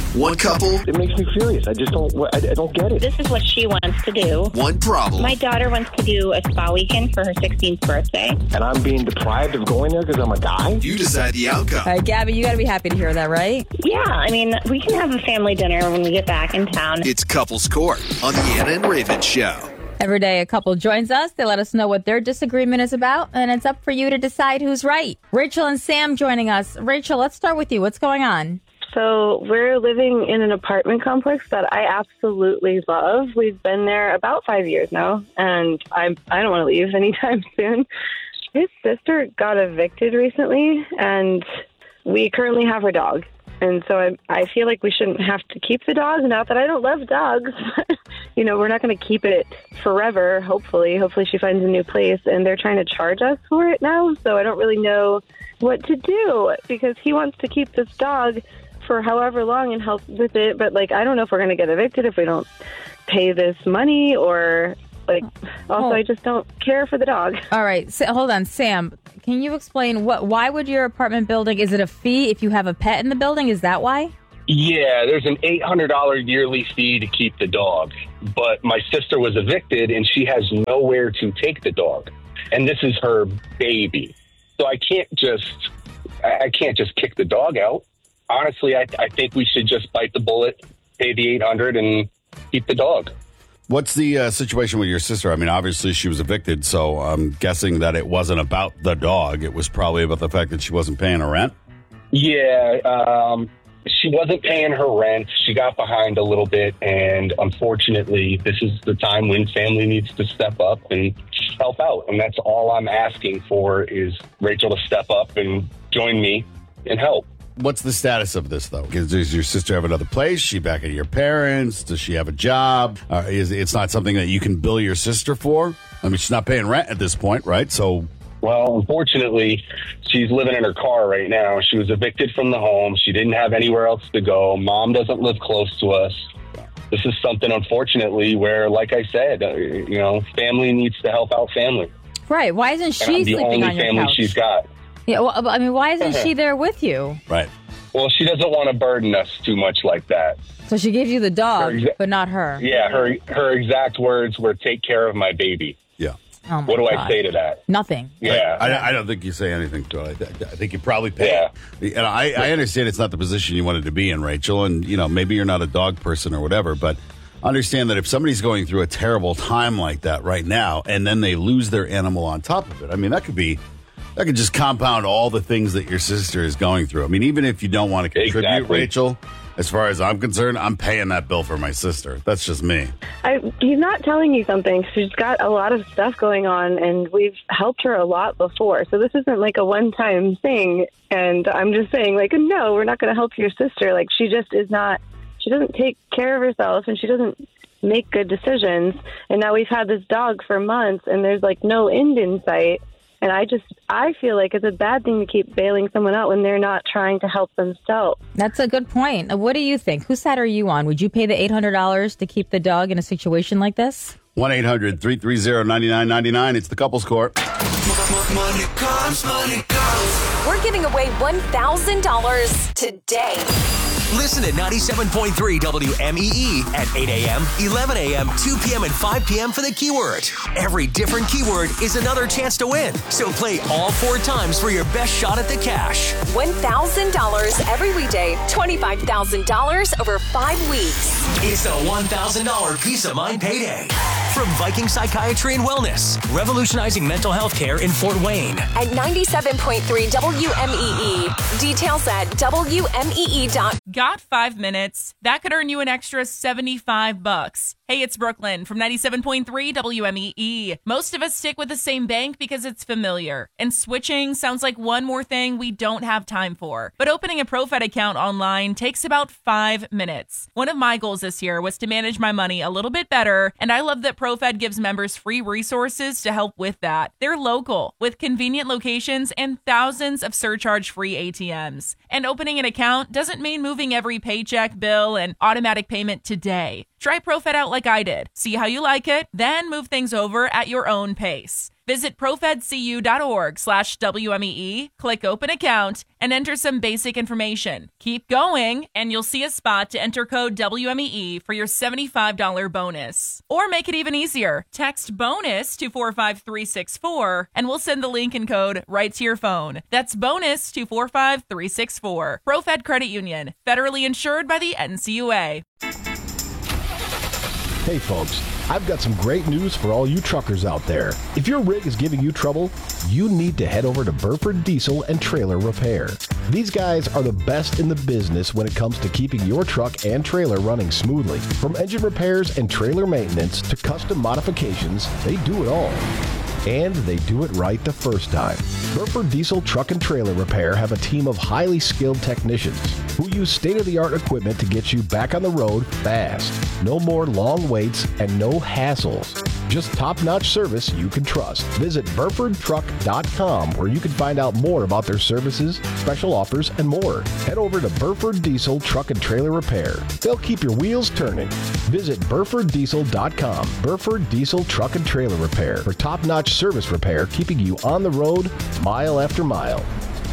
One couple. It makes me furious. I just don't get it. This is what she wants to do. One problem. My daughter wants to do a spa weekend for her 16th birthday. And I'm being deprived of going there because I'm a guy? You decide the outcome. All right, Gabby, you got to be happy to hear that, right? Yeah, I mean, we can have a family dinner when we get back in town. It's Couples Court on the Anna and Raven Show. Every day a couple joins us. They let us know what their disagreement is about, and it's up for you to decide who's right. Rachel and Sam joining us. Rachel, let's start with you. What's going on? So we're living in an apartment complex that I absolutely love. We've been there about 5 years now, and I don't want to leave anytime soon. His sister got evicted recently, and we currently have her dog. And so I feel like we shouldn't have to keep the dog. Not that I don't love dogs. You know, we're not going to keep it forever, hopefully. Hopefully she finds a new place. And they're trying to charge us for it now. So I don't really know what to do because he wants to keep this dog for however long and help with it. But, like, I don't know if we're going to get evicted if we don't pay this money or... I just don't care for the dog. All right. So, hold on. Sam, can you explain why would your apartment building, is it a fee if you have a pet in the building? Is that why? Yeah, there's an $800 yearly fee to keep the dog. But my sister was evicted and she has nowhere to take the dog. And this is her baby. So I can't just kick the dog out. Honestly, I think we should just bite the bullet, pay the $800 and keep the dog. What's the situation with your sister? I mean, obviously she was evicted, so I'm guessing that it wasn't about the dog. It was probably about the fact that she wasn't paying her rent. Yeah, she wasn't paying her rent. She got behind a little bit, and unfortunately, this is the time when family needs to step up and help out. And that's all I'm asking for is Rachel to step up and join me and help. What's the status of this, though? Does your sister have another place? Is she back at your parents? Does she have a job? It's not something that you can bill your sister for? I mean, she's not paying rent at this point, right? So, well, unfortunately, she's living in her car right now. She was evicted from the home. She didn't have anywhere else to go. Mom doesn't live close to us. This is something, unfortunately, where, like I said, family needs to help out family. Right. Why isn't she sleeping on your couch? The only family she's got. Yeah, well, I mean, why isn't she there with you? Right. Well, she doesn't want to burden us too much like that. So she gives you the dog, but not her. Yeah, her exact words were, take care of my baby. Yeah. Oh my what do God. I say to that? Nothing. Yeah. I don't think you say anything to it. I think you probably pay. Yeah. And I understand it's not the position you wanted to be in, Rachel, and, maybe you're not a dog person or whatever, but understand that if somebody's going through a terrible time like that right now, and then they lose their animal on top of it, I mean, that could just compound all the things that your sister is going through. I mean, even if you don't want to contribute, exactly. Rachel, as far as I'm concerned, I'm paying that bill for my sister. That's just me. He's not telling you something. She's got a lot of stuff going on, and we've helped her a lot before. So this isn't like a one-time thing. And I'm just saying, no, we're not going to help your sister. She just is not, she doesn't take care of herself, and she doesn't make good decisions. And now we've had this dog for months, and there's no end in sight. And I feel like it's a bad thing to keep bailing someone out when they're not trying to help themselves. That's a good point. What do you think? Whose side are you on? Would you pay the $800 to keep the dog in a situation like this? 1-800-330-9999. It's the Couples Court. Money comes. We're giving away $1,000 today. Listen to 97.3 WMEE at 8 a.m., 11 a.m., 2 p.m., and 5 p.m. for the keyword. Every different keyword is another chance to win. So play all 4 times for your best shot at the cash. $1,000 every weekday, $25,000 over 5 weeks. It's the $1,000 Peace of Mind Payday. From Viking Psychiatry and Wellness, revolutionizing mental health care in Fort Wayne. At 97.3 WMEE. Details at WMEE.com. Got 5 minutes? That could earn you an extra $75. Hey, it's Brooklyn from 97.3 WMEE. Most of us stick with the same bank because it's familiar. And switching sounds like one more thing we don't have time for. But opening a ProFed account online takes about 5 minutes. One of my goals this year was to manage my money a little bit better, and I love that ProFed gives members free resources to help with that. They're local, with convenient locations and thousands of surcharge-free ATMs. And opening an account doesn't mean moving every paycheck, bill, and automatic payment today. Try ProFed out like I did. See how you like it, then move things over at your own pace. Visit profedcu.org/WMEE, click open account, and enter some basic information. Keep going, and you'll see a spot to enter code WMEE for your $75 bonus. Or make it even easier. Text BONUS to 45364, and we'll send the link and code right to your phone. That's BONUS to 45364. ProFed Credit Union, federally insured by the NCUA. Hey folks, I've got some great news for all you truckers out there. If your rig is giving you trouble, you need to head over to Burford Diesel and Trailer Repair. These guys are the best in the business when it comes to keeping your truck and trailer running smoothly. From engine repairs and trailer maintenance to custom modifications, they do it all. And they do it right the first time. Burford Diesel Truck and Trailer Repair have a team of highly skilled technicians who use state-of-the-art equipment to get you back on the road fast. No more long waits and no hassles. Just top-notch service you can trust. Visit BurfordTruck.com where you can find out more about their services, special offers, and more. Head over to Burford Diesel Truck and Trailer Repair. They'll keep your wheels turning. Visit BurfordDiesel.com. Burford Diesel Truck and Trailer Repair for top-notch service repair, keeping you on the road mile after mile.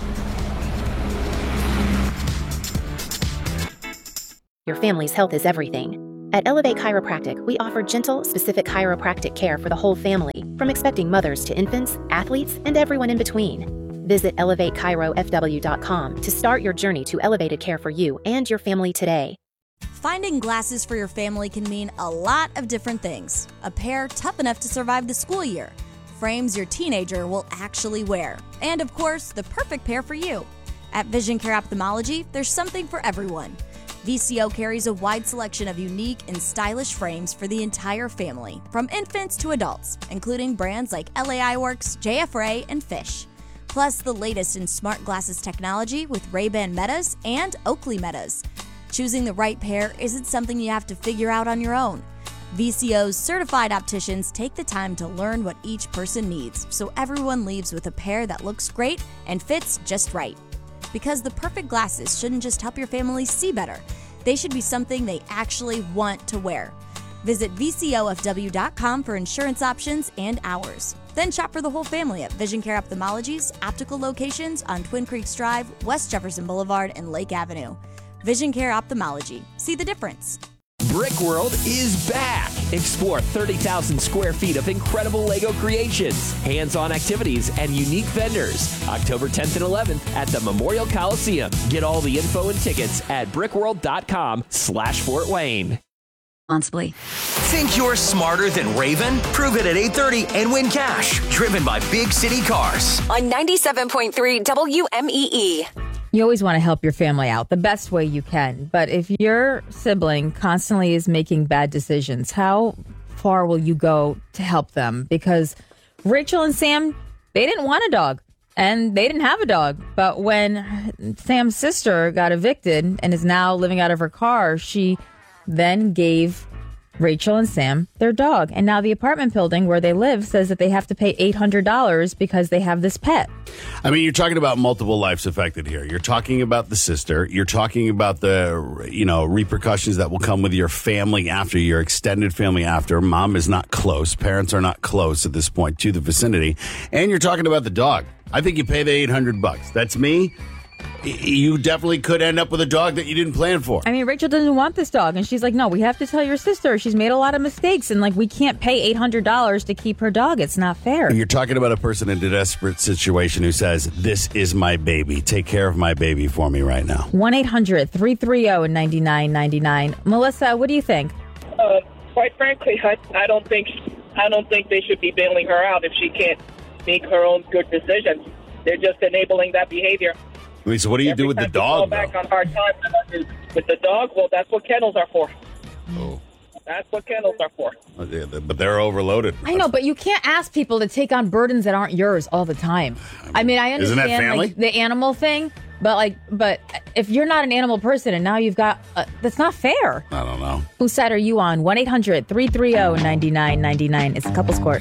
Your family's health is everything. At Elevate Chiropractic, we offer gentle, specific chiropractic care for the whole family, from expecting mothers to infants, athletes, and everyone in between. Visit ElevateChiroFW.com to start your journey to elevated care for you and your family today. Finding glasses for your family can mean a lot of different things. A pair tough enough to survive the school year, frames your teenager will actually wear, and of course, the perfect pair for you. At Vision Care Ophthalmology, there's something for everyone. VCO carries a wide selection of unique and stylish frames for the entire family, from infants to adults, including brands like LA Works, JF-Ray, and Fish. Plus, the latest in smart glasses technology with Ray-Ban Metas and Oakley Metas. Choosing the right pair isn't something you have to figure out on your own. VCO's certified opticians take the time to learn what each person needs, so everyone leaves with a pair that looks great and fits just right. Because the perfect glasses shouldn't just help your family see better. They should be something they actually want to wear. Visit VCOFW.com for insurance options and hours. Then shop for the whole family at Vision Care Ophthalmology's optical locations on Twin Creeks Drive, West Jefferson Boulevard, and Lake Avenue. Vision Care Ophthalmology. See the difference. Brick World is back. Explore 30,000 square feet of incredible Lego creations, hands-on activities, and unique vendors. October 10th and 11th at the Memorial Coliseum. Get all the info and tickets at brickworld.com/Fort Wayne. Responsibly. Think you're smarter than Raven? Prove it at 8:30 and win cash. Driven by Big City Cars. On 97.3 WMEE. You always want to help your family out the best way you can. But if your sibling constantly is making bad decisions, how far will you go to help them? Because Rachel and Sam, they didn't want a dog and they didn't have a dog. But when Sam's sister got evicted and is now living out of her car, she then gave Rachel and Sam their dog. And now the apartment building where they live says that they have to pay $800 because they have this pet. I mean, you're talking about multiple lives affected here. You're talking about the sister. You're talking about the, repercussions that will come with your family after, your extended family after. Mom is not close. Parents are not close at this point to the vicinity. And you're talking about the dog. I think you pay the $800. That's me. You definitely could end up with a dog that you didn't plan for. I mean, Rachel doesn't want this dog. And she's like, no, we have to tell your sister. She's made a lot of mistakes. And, we can't pay $800 to keep her dog. It's not fair. You're talking about a person in a desperate situation who says, this is my baby. Take care of my baby for me right now. 1-800-330-9999. Melissa, what do you think? Quite frankly, I don't think they should be bailing her out if she can't make her own good decisions. They're just enabling that behavior. I mean, so what do you do with the dog? Back on hard times with the dog. Well, that's what kennels are for. Oh, that's what kennels are for. But they're overloaded. I know, but you can't ask people to take on burdens that aren't yours all the time. I mean, I understand isn't that family? The animal thing, but if you're not an animal person and now you've got that's not fair. I don't know. Whose side are you on? 1-800-330-9999. It's a couple's court.